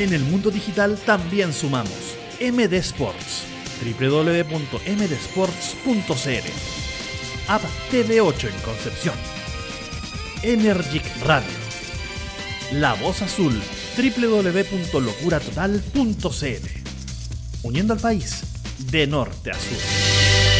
En el mundo digital también sumamos MD Sports, www.mdsports.cl, App TV8 en Concepción, Energic Radio, La Voz Azul, www.locuratotal.cl, uniendo al país de norte a sur.